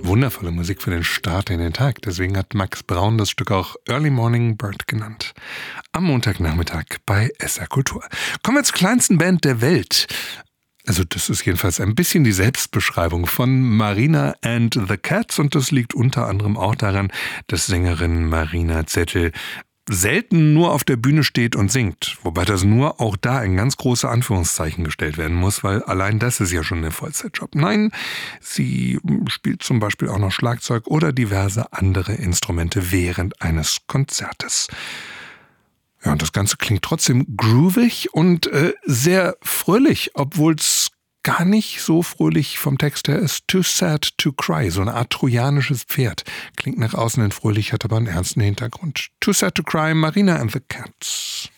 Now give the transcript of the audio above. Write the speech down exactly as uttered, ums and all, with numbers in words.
Wundervolle Musik für den Start in den Tag. Deswegen hat Max Braun das Stück auch Early Morning Bird genannt. Am Montagnachmittag bei S R Kultur. Kommen wir zur kleinsten Band der Welt. Also das ist jedenfalls ein bisschen die Selbstbeschreibung von Marina and the Cats und das liegt unter anderem auch daran, dass Sängerin Marina Zettel selten nur auf der Bühne steht und singt. Wobei das nur auch da in ganz große Anführungszeichen gestellt werden muss, weil allein das ist ja schon ein Vollzeitjob. Nein, sie spielt zum Beispiel auch noch Schlagzeug oder diverse andere Instrumente während eines Konzertes. Ja, und das Ganze klingt trotzdem groovig und äh, sehr fröhlich, obwohl es gar nicht so fröhlich vom Text her ist. Too sad to cry, so eine Art trojanisches Pferd. Klingt nach außen hin fröhlich, hat aber einen ernsten Hintergrund. Too sad to cry, Marina and the Cats.